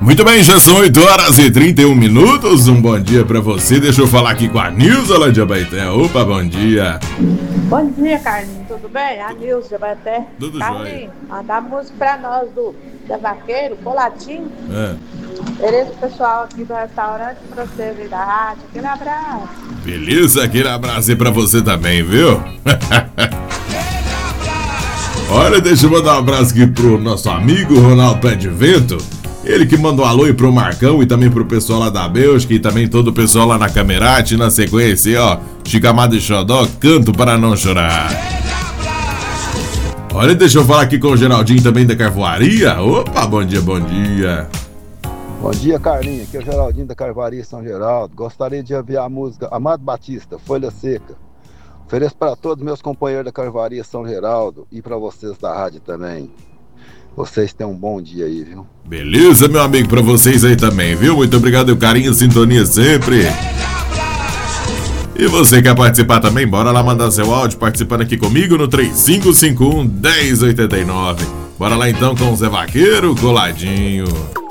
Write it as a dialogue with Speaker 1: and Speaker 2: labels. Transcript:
Speaker 1: Muito bem, já são 8h31. Um bom dia pra você. Deixa eu falar aqui com a Nilza lá de Abaeté. Opa, bom dia.
Speaker 2: Bom dia, Carlinhos. Tudo bem? A Nilza de Abaeté.
Speaker 1: Tudo
Speaker 2: Carlinhos, manda a música pra nós da Vaqueiro, Coladinho. Beleza, pessoal aqui do restaurante, pra você vir da rádio. Aquele abraço.
Speaker 1: Beleza, aquele abraço aí pra você também, viu? Olha, deixa eu mandar um abraço aqui pro nosso amigo Ronaldo Pé de Vento. Ele que mandou um alô aí pro Marcão e também pro pessoal lá da Bélgica e também todo o pessoal lá na Camerate. Na sequência, ó, Chicamada e Xodó, Canto para Não Chorar. Olha, deixa eu falar aqui com o Geraldinho também da Carvoaria. Opa, bom dia, bom dia.
Speaker 3: Bom dia, Carlinhos. Aqui é o Geraldinho da Carvoaria São Geraldo. Gostaria de enviar a música Amado Batista, Folha Seca. Ofereço para todos meus companheiros da Carvoaria São Geraldo e para vocês da rádio também. Vocês tenham um bom dia aí, viu?
Speaker 1: Beleza, meu amigo, pra vocês aí também, viu? Muito obrigado, o carinho, sintonia sempre. E você quer participar também? Bora lá mandar seu áudio participando aqui comigo no 3551-1089. Bora lá então com o Zé Vaqueiro, Coladinho.